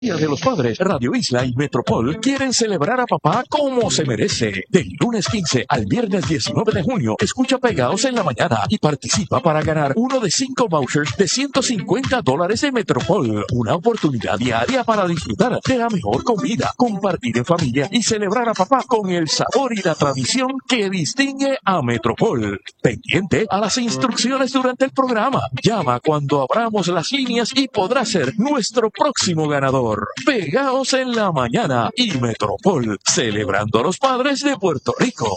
Día de los Padres, Radio Isla y Metropol quieren celebrar a papá como se merece. Del lunes 15 al viernes 19 de junio, escucha Pegaos en la mañana y participa para ganar uno de 5 vouchers de $150 de Metropol. Una oportunidad diaria para disfrutar de la mejor comida, compartir en familia y celebrar a papá con el sabor y la tradición que distingue a Metropol. Pendiente a las instrucciones durante el programa. Llama cuando abramos las líneas y podrás ser nuestro próximo ganador. Pegaos en la mañana y Metropol, celebrando a los padres de Puerto Rico.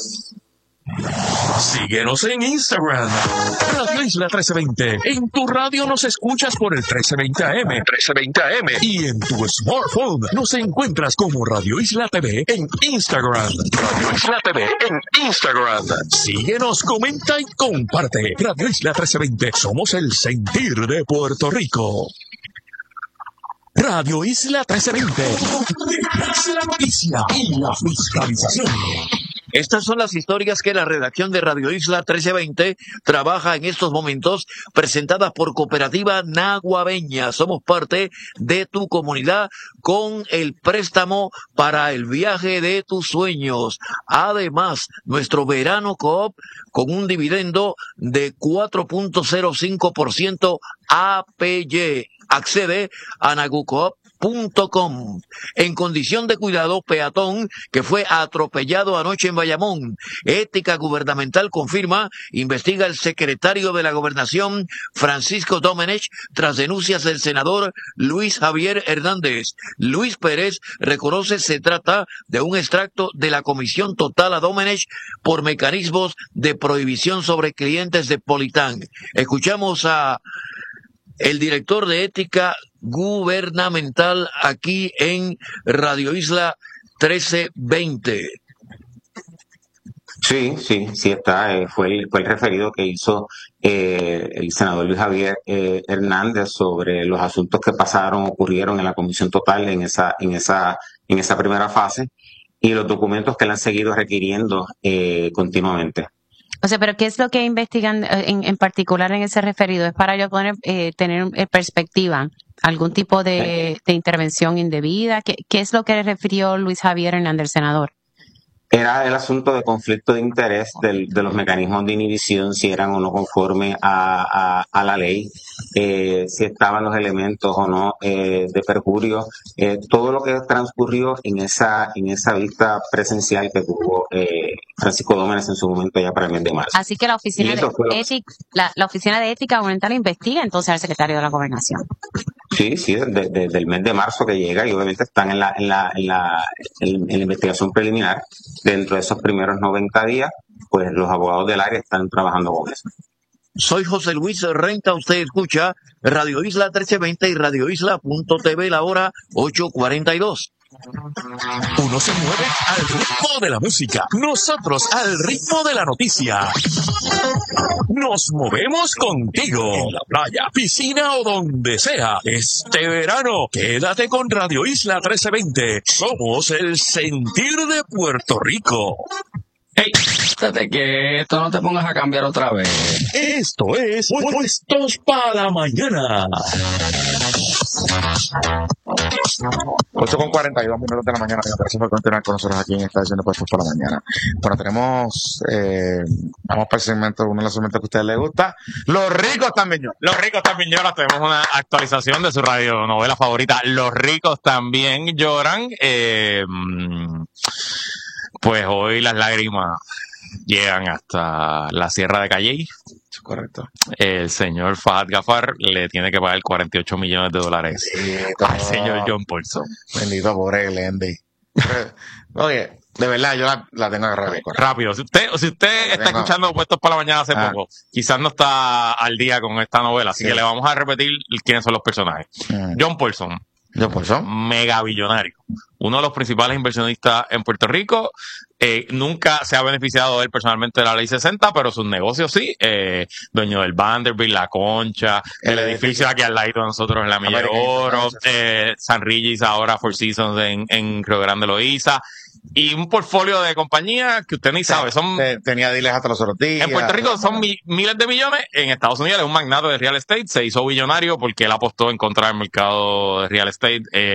Síguenos en Instagram, Radio Isla 1320. En tu radio nos escuchas por el 1320 AM, y en tu smartphone nos encuentras como Radio Isla TV en Instagram. Radio Isla TV en Instagram. Síguenos, comenta y comparte. Radio Isla 1320. Somos el sentir de Puerto Rico. Radio Isla 1320. La noticia y la fiscalización. Estas son las historias que la redacción de Radio Isla 1320 trabaja en estos momentos, presentadas por Cooperativa Naguabeña. Somos parte de tu comunidad con el préstamo para el viaje de tus sueños. Además, nuestro Verano Coop con un dividendo de 4.05% APY. Accede a nagucoop.com. En condición de cuidado, peatón que fue atropellado anoche en Bayamón. Ética Gubernamental confirma, investiga el secretario de la Gobernación, Francisco Domenech, tras denuncias del senador Luis Javier Hernández. Luis Pérez reconoce se trata de un extracto de la comisión total a Domenech por mecanismos de prohibición sobre clientes de Politán. Escuchamos a el director de Ética Gubernamental aquí en Radio Isla 1320. Sí está. Fue el referido que hizo el senador Luis Javier Hernández sobre los asuntos que ocurrieron en la comisión total en esa primera fase y los documentos que le han seguido requiriendo continuamente. O sea, pero ¿qué es lo que investigan en particular en ese referido? ¿Es para yo poder tener perspectiva? ¿Algún tipo de intervención indebida? ¿Qué es lo que le refirió Luis Javier Hernández, senador? Era el asunto de conflicto de interés de los mecanismos de inhibición, si eran o no conforme a la ley, si estaban los elementos o no de perjurio, todo lo que transcurrió en esa vista presencial que tuvo Francisco Domenech en su momento ya para el mes de marzo. Así que la oficina la oficina de ética gubernamental investiga entonces al secretario de la Gobernación. Sí, desde el mes de marzo que llega y obviamente están en la investigación preliminar. Dentro de esos primeros 90 días, pues los abogados del área están trabajando con eso. Soy José Luis Renta, usted escucha Radio Isla 1320 y radioisla.tv, la hora 8:42. Uno se mueve al ritmo de la música, nosotros al ritmo de la noticia. Nos movemos contigo, en la playa, piscina o donde sea. Este verano, quédate con Radio Isla 1320. Somos el sentir de Puerto Rico. Hey, estate quieto, no te pongas a cambiar otra vez. Esto es Puestos para la Mañana. 8:42 de la mañana. Gracias por continuar con nosotros aquí en esta edición de Puestos para la Mañana. Bueno, tenemos, vamos para el segmento, uno de los segmentos que a ustedes les gusta. Los ricos también. Los ricos también lloran. Tenemos una actualización de su radionovela favorita. Los ricos también lloran. Pues hoy las lágrimas llegan hasta la Sierra de Calley. Correcto. El señor Fahad Ghaffar le tiene que pagar $48 millones al señor John Paulson. Bendito pobre Glendy. Oye, de verdad, yo la tengo que rever. Rápido. Si usted está escuchando Puestos para la Mañana hace poco, quizás no está al día con esta novela, así que le vamos a repetir quiénes son los personajes. John Paulson. John Paulson. Mega billonario. uno de los principales inversionistas en Puerto Rico. Nunca se ha beneficiado él personalmente de la ley 60, pero sus negocios sí. Dueño del Vanderbilt, La Concha, el edificio aquí al lado de nosotros en la Milla de Oro, San Regis, ahora Four Seasons en Río Grande Loíza. Y un portfolio de compañías que usted ni sabe. Tenía diles hasta los otros días. En Puerto Rico son miles de millones. En Estados Unidos es un magnate de real estate. Se hizo billonario porque él apostó en contra del mercado de real estate.